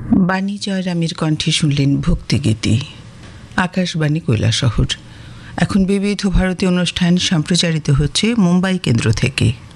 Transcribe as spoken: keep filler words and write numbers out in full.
বাণী জয়রামের কণ্ঠে শুনলেন ভক্তিগীতি। আকাশবাণী কৈলাসহর। এখন বিবিধ ভারতী অনুষ্ঠান সম্প্রচারিত হচ্ছে মুম্বাই কেন্দ্র থেকে।